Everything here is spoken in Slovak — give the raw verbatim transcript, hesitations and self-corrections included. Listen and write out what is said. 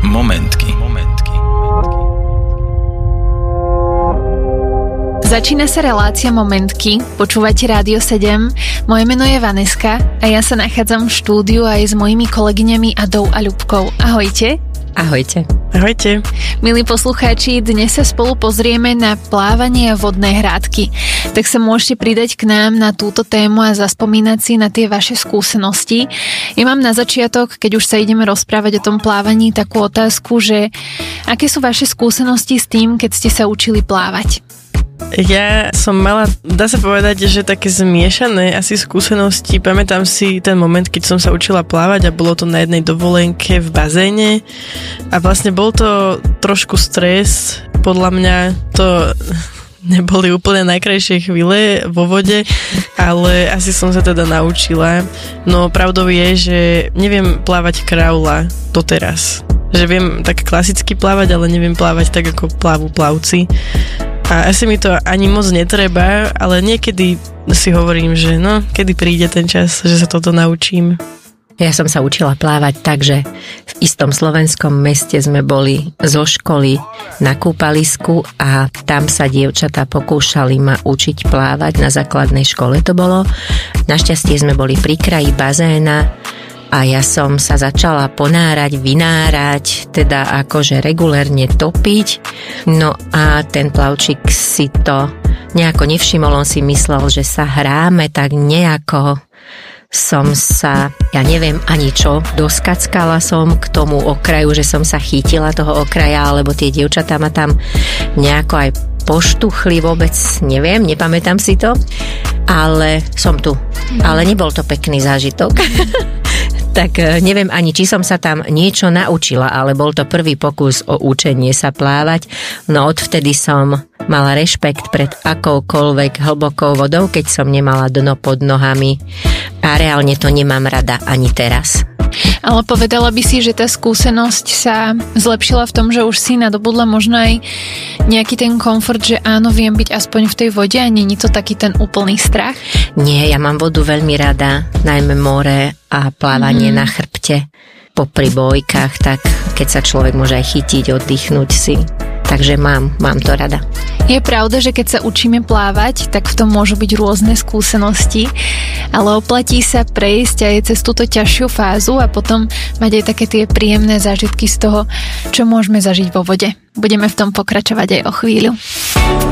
Momentky. Momentky. Začína sa relácia Momentky, počúvate Rádio sedem, moje meno je Vaneska a ja sa nachádzam v štúdiu aj s mojimi kolegyňami Adou a Ľubkou. Ahojte. Ahojte. Ahojte. Milí poslucháči, dnes sa spolu pozrieme na plávanie a vodné hrádky. Tak sa môžete pridať k nám na túto tému a zaspomínať si na tie vaše skúsenosti. Ja mám na začiatok, keď už sa ideme rozprávať o tom plávaní, takú otázku, že aké sú vaše skúsenosti s tým, keď ste sa učili plávať? Ja som mala, dá sa povedať, že také zmiešané asi skúsenosti. Pamätám si ten moment, keď som sa učila plávať a bolo to na jednej dovolenke v bazéne a vlastne bol to trošku stres. Podľa mňa to neboli úplne najkrajšie chvíle vo vode, ale asi som sa teda naučila. No pravdou je, že neviem plávať kraula doteraz. Že viem tak klasicky plávať, ale neviem plávať tak, ako plávu plavci. A asi mi to ani moc netreba, ale niekedy si hovorím, že no, kedy príde ten čas, že sa toto naučím. Ja som sa učila plávať tak, že v istom slovenskom meste sme boli zo školy na kúpalisku a tam sa dievčatá pokúšali ma učiť plávať, na základnej škole to bolo. Našťastie sme boli pri kraji bazéna a ja som sa začala ponárať, vynárať, teda akože regulérne topiť. No a ten plavčík si to nejako nevšimol, on si myslel, že sa hráme, tak nejako som sa, ja neviem ani čo, doskackala som k tomu okraju, že som sa chytila toho okraja, alebo tie dievčatá ma tam nejako aj poštuchli, vôbec neviem, nepamätám si to, ale som tu. Ale nebol to pekný zážitok. Tak neviem ani, či som sa tam niečo naučila, ale bol to prvý pokus o učenie sa plávať. No odvtedy som mala rešpekt pred akoukoľvek hlbokou vodou, keď som nemala dno pod nohami. A reálne to nemám rada ani teraz. Ale povedala by si, že tá skúsenosť sa zlepšila v tom, že už si nadobudla možno aj nejaký ten komfort, že áno, viem byť aspoň v tej vode a nie je to taký ten úplný strach? Nie, ja mám vodu veľmi rada, najmä more a plávanie mm. na chrbte. Popri bojkách, tak keď sa človek môže aj chytiť, oddychnúť si. Takže mám, mám to rada. Je pravda, že keď sa učíme plávať, tak v tom môžu byť rôzne skúsenosti, ale oplatí sa prejsť aj cez túto ťažšiu fázu a potom mať aj také tie príjemné zážitky z toho, čo môžeme zažiť vo vode. Budeme v tom pokračovať aj o chvíľu.